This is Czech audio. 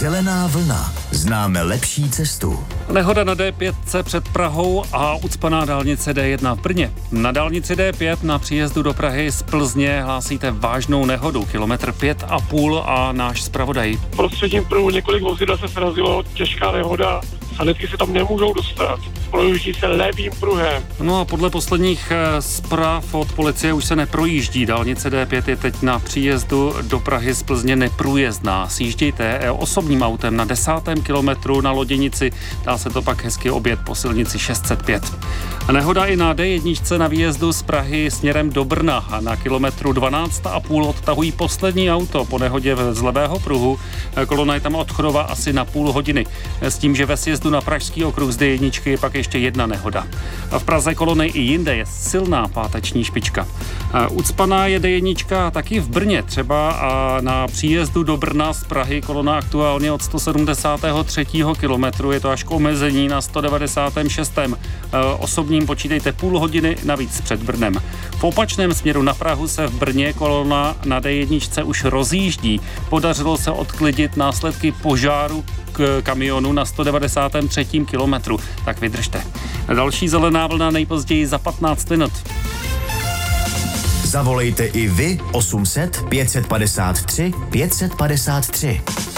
Zelená vlna. Známe lepší cestu. Nehoda na D5 před Prahou a ucpaná dálnice D1 v Brně. Na dálnici D5 na příjezdu do Prahy z Plzně hlásíte vážnou nehodu. Kilometr 5,5 a náš zpravodaj. Prostředním pruhu několik vozidel se srazilo, těžká nehoda. Sanitky se tam nemůžou dostat. Projíždí se levým pruhem. No a podle posledních zpráv od policie už se neprojíždí. Dálnice D5 je teď na příjezdu do Prahy z Plzně neprůjezdná. Sjíždějte osobním autem na 10. kilometru na Loděnici. Dá se to pak hezky objet po silnici 605. A nehoda i na D1 na výjezdu z Prahy směrem do Brna. A na kilometru 12,5 odtahují poslední auto po nehodě z levého pruhu. Kolona je tam od Chodova asi na půl hodiny. S tím, že ve sjezdu na Pražský okruh z D1 je pak ještě jedna nehoda. A v Praze kolony i jinde je silná páteční špička. Ucpaná je D1 taky v Brně, třeba a na příjezdu do Brna z Prahy kolona aktuálně od 173. kilometru, je to až k omezení na 196. Osobním počítejte půl hodiny navíc před Brnem. V opačném směru na Prahu se v Brně kolona na D1 už rozjíždí. Podařilo se odklidit následky požáru k kamionu na 193. kilometru. Tak vydržte. Další zelená vlna nejpozději za 15 minut. Zavolejte i vy 800 553 553.